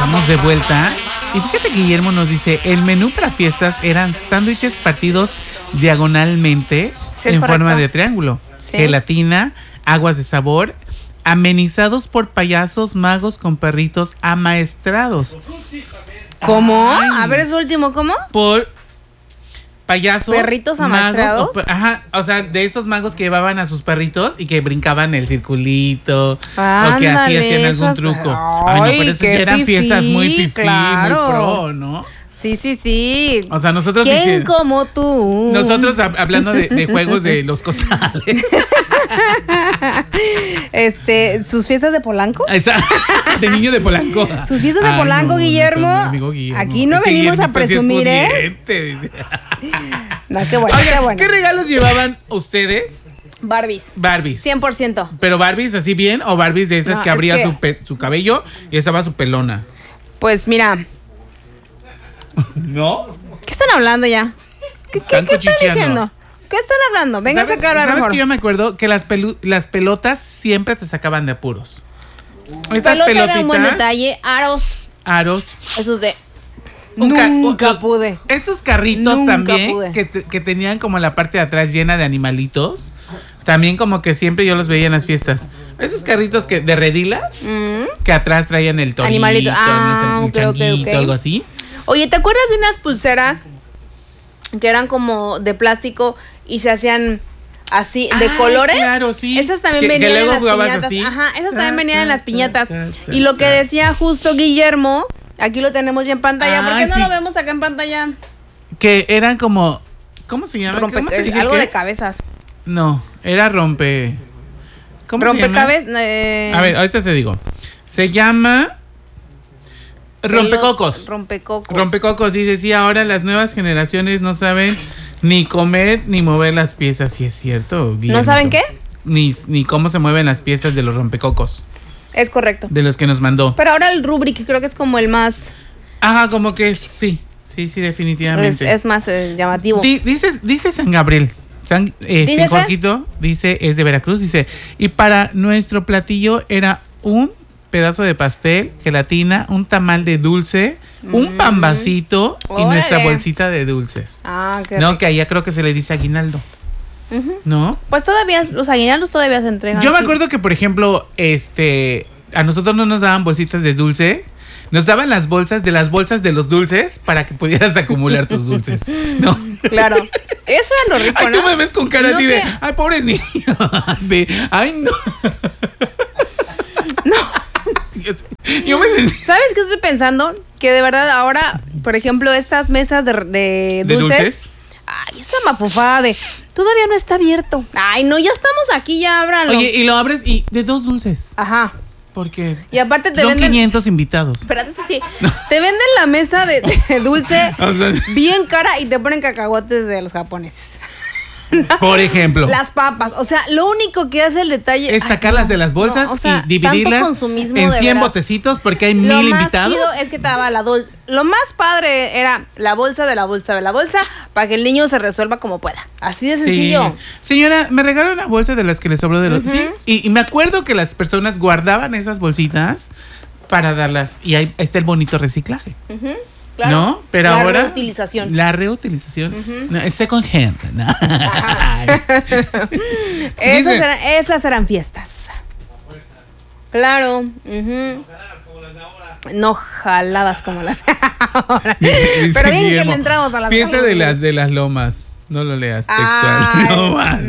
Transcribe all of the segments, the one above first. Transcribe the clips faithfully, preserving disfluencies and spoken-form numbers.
estamos de vuelta. Y fíjate que Guillermo nos dice, el menú para fiestas eran sándwiches partidos diagonalmente sí, en correcto. forma de triángulo, sí. Gelatina, aguas de sabor, amenizados por payasos magos con perritos amaestrados. ¿Cómo? Ay. A ver, eso último, ¿cómo? Por perritos perritos amaestrados. Magos, o, ajá, o sea, de esos magos que llevaban a sus perritos y que brincaban el circulito. Ándale, o que así hacían algún esas... truco. Ay, Ay, no, pero eso ya eran fifí, fiestas muy fifí, claro. muy pro, ¿no? Sí, sí, sí. O sea, nosotros... ¿Quién diciendo, como tú? Nosotros hablando de, de juegos de los costales. este, ¿sus fiestas de Polanco? Esa, de niño de Polanco. Sus fiestas de Ay, Polanco, no, Guillermo. no, Guillermo. Aquí no es que venimos a Guillermito sí es presumir, ¿eh? pudiente. No, qué bueno, Oigan, qué bueno. ¿qué regalos llevaban ustedes? Barbies. Barbies. cien por ciento. ¿Pero Barbies así bien o Barbies de esas No, que abría es que... su, pe- su cabello y estaba su pelona? Pues mira. ¿No? ¿Qué están hablando ya? ¿Qué, qué, ¿qué están diciendo? ¿Qué están hablando? Vengan a sacar ¿Sabes mejor. que yo me acuerdo que las, pelu- las pelotas siempre te sacaban de apuros? Estas Pelota pelotitas, era un buen detalle. Aros. aros. Esos de... un ca- Nunca un- pude. Esos carritos Nunca también pude. que, te- que tenían como la parte de atrás llena de animalitos. También como que siempre yo los veía en las fiestas. Esos carritos que de redilas Mm. que atrás traían el torito, Animalito. Ah, no sé, el ok, ok, changuito, ok. algo así. Oye, ¿te acuerdas de unas pulseras que eran como de plástico y se hacían así de Ay, colores? claro, sí. Esas también Que- que venían luego en las jugabas piñatas. así. Ajá, esas también Ta, venían en ta, las piñatas. ta, ta, Y lo que ta. decía justo Guillermo, aquí lo tenemos ya en pantalla. ¿Por qué Ay, no sí. lo vemos acá en pantalla? Que eran como, ¿cómo se llama? Rompe- ¿Cómo te dije algo que? de cabezas. No, era rompe. ¿Cómo se llama? Rompecabezas. Eh, A ver, ahorita te digo. Se llama rompecocos. Rompecocos. Rompecocos, dice, sí, ahora las nuevas generaciones no saben ni comer ni mover las piezas. Sí, es cierto, Guillermo. ¿No saben qué? Ni, ni cómo se mueven las piezas de los rompecocos. Es correcto. De los que nos mandó. Pero ahora el Rubrik creo que es como el más... Ajá, como que sí. Sí, sí, Es, definitivamente. es más eh, llamativo. Di- dice, dice San Gabriel. San, este, ¿Dice Joaquito, dice, es de Veracruz, dice, y para nuestro platillo era un pedazo de pastel, gelatina, un tamal de dulce, un Mm. pambacito y Órale. nuestra bolsita de dulces. Ah, qué No, rico. que allá creo que se le dice aguinaldo, Ujú. ¿no? Pues todavía, los aguinaldos todavía se entregan. Yo me sí. acuerdo que, por ejemplo, este, a nosotros no nos daban bolsitas de dulce, nos daban las bolsas de las bolsas de los dulces para que pudieras acumular tus dulces, ¿no? Claro. Eso era lo rico, Ay, ¿no? tú me ves con cara No así de, que- ay, pobres niños. De, ay, no. No. Yo, yo me sentí ¿Sabes qué estoy pensando? Que de verdad ahora, por ejemplo, estas mesas de, de ¿De dulces... dulces? Ay, esa mafufada de... Todavía no está abierto. Ay, no, ya estamos aquí, ya ábranlo. Oye, y lo abres y de dos dulces. Ajá. Porque Y aparte te son venden... quinientos invitados. Espérate, sí, sí. Te venden la mesa de, de dulce O sea, bien cara y te ponen cacahuates de los japoneses. por ejemplo, Las papas. O sea, lo único que hace el detalle... es Ay, sacarlas no, de las bolsas no, o sea, y dividirlas tanto consumismo, en de cien veras. botecitos porque hay Lo mil más invitados. chido es que estaba la dol- Lo más padre era la bolsa de la bolsa de la bolsa para que el niño se resuelva como pueda. Así de Sí. sencillo. Señora, me regaló una bolsa de las que le sobró de los... Sí, y, y me acuerdo que las personas guardaban esas bolsitas para darlas. Y ahí está el bonito reciclaje. Ujú, claro. ¿No? Pero la ahora... reutilización. La reutilización. No, es second hand. ¿no? Esas, Dice- eran, esas eran fiestas. Claro. ujú. No jaladas como las de ahora. Dice Pero bien que Guillermo, le entramos a las Fiesta cosas. de las de las lomas. No lo leas Ay. textual. No más.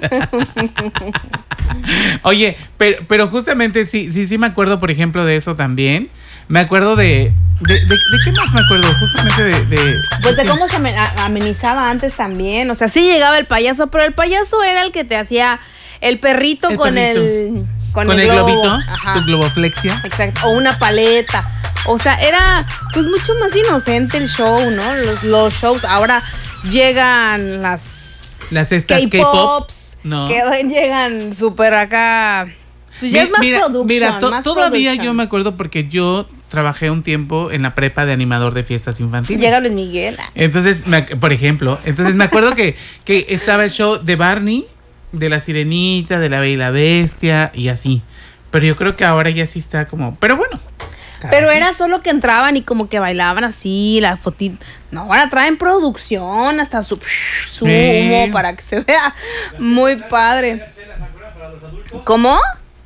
Oye, pero, pero justamente sí, sí, sí me acuerdo, por ejemplo, de eso también. Me acuerdo de. ¿De, de, de qué más me acuerdo? Justamente de. de Pues de cómo se amen- a- amenizaba antes también. O sea, sí llegaba el payaso, pero el payaso era el que te hacía el perrito El con perrito. el. Con, el, el globo. globito, Ajá. tu globoflexia. Exacto. O una paleta. O sea, era pues mucho más inocente el show, ¿no? Los, los shows. Ahora llegan las Las estas K-pop. K-pops. No. Que llegan súper acá. Pues ya Mi- es más mira, production. Mira, to- más todavía production. yo me acuerdo porque yo trabajé un tiempo en la prepa de animador de fiestas infantiles. Llega Luis Miguel. Entonces, me ac- por ejemplo, entonces me acuerdo que, que estaba el show de Barney, de la Sirenita, de la Bella y la Bestia y así. Pero yo creo que ahora ya sí está como... Pero bueno. Pero era solo que entraban y como que bailaban así, la fotito. No, ahora traen producción, hasta su, su Sí. humo para que se vea muy padre. ¿Cómo?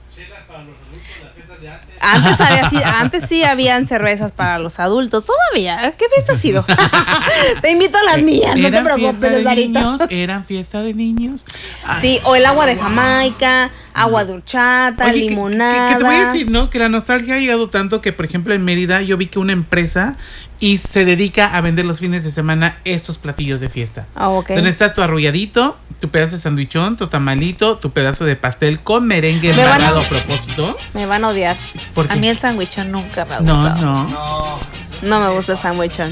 Antes había, sí, antes sí habían cervezas para los adultos. Todavía. ¿Qué fiesta ha sido? Te invito a las mías, no te Eran preocupes, fiesta de Sarita. niños, eran fiesta de niños. Ay. Sí, o el agua de Jamaica, agua de horchata, Oye, que- limonada. Que, que te voy a decir, ¿no? Que la nostalgia ha llegado tanto que, por ejemplo, en Mérida yo vi que una empresa y se dedica a vender los fines de semana estos platillos de fiesta. Ah, ok. Donde está tu arrolladito, tu pedazo de sandwichón, tu tamalito, tu pedazo de pastel con merengue Me van a- embarrado a propósito. Me van a odiar. ¿Por qué? A mí el sandwichón nunca me ha No, gustado. no. No me gusta el sandwichón.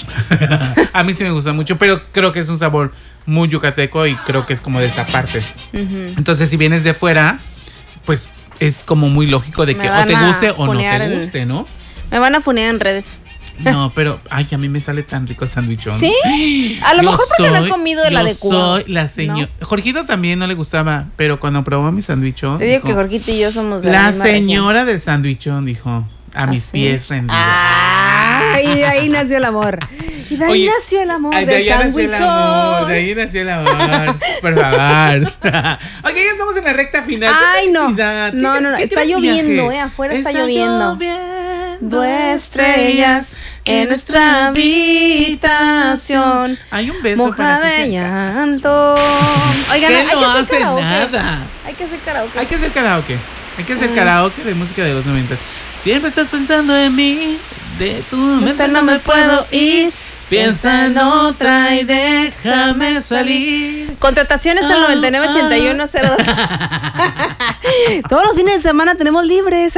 A mí sí me gusta mucho, pero creo que es un sabor muy yucateco y creo que es como de esa parte. Ujú. Entonces, si vienes de fuera, pues es como muy lógico de Me que o van te a guste o no funear te en- guste, ¿no? Me van a funear en redes. No, pero, ay, a mí me sale tan rico el sandwichón. ¿Sí? A lo Yo mejor porque no he soy- comido el yo adecuado. soy la señora. Jorgito también no le gustaba, pero cuando probó mi sandwichón. Te digo dijo, que Jorgito y yo somos de la la misma región. señora del sandwichón dijo, a mis ¿Ah, sí? pies rendidos. Ah, y de ahí nació el amor. Y de ahí Oye, nació el amor ay, de de ahí nació el amor, sandwichón. de ahí nació el amor, por favor. Ok, ya estamos en la recta final. ¡Qué Ay, no. felicidad! No, ¡Qué- no, no, qué está gran lloviendo, viaje! eh, afuera está lloviendo. lloviendo estrellas en nuestra habitación. Hay un beso Moja para de ti, si acaso. llanto. Oigan, ¿Qué hay no que hacer hace karaoke. nada? Hay que hacer karaoke. Hay que hacer karaoke. Hay que hacer Mm. karaoke de música de los noventas. Siempre estás pensando en mí. De tu mente Esta no me puedo ir. Piensa en otra y déjame salir. Contrataciones al Ah, noventa y nueve ochenta y uno cero dos. Todos los fines de semana tenemos libres.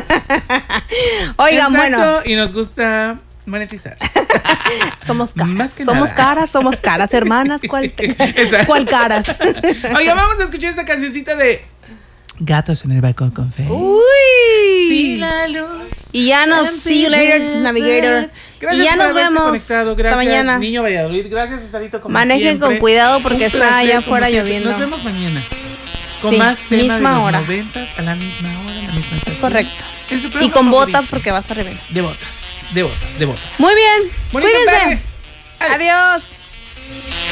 Oigan, bueno, Exacto, y nos gusta monetizar. somos caras. Más que Somos nada. caras, somos caras, hermanas. ¿Cuál, Exacto. ¿cuál caras? Oiga, vamos a escuchar esta cancioncita de Gatos en el balcón con fe. Uy. Sí, la luz. Y ya nos see you later, Navigator. Gracias y ya por nos haberse vemos conectado. hasta Gracias, mañana. Niño Valladolid. Gracias, Estarito, como Manejen siempre. con cuidado porque Un está placer, allá como afuera siempre. lloviendo. Nos vemos mañana. Con Sí, más temas misma de los hora. noventas a la misma hora, a la misma estación. Es correcto. En su Y programa con favorito. botas porque va a estar re bien. De botas, de botas, de botas. Muy bien. Bonita Cuídense. tarde. Adiós.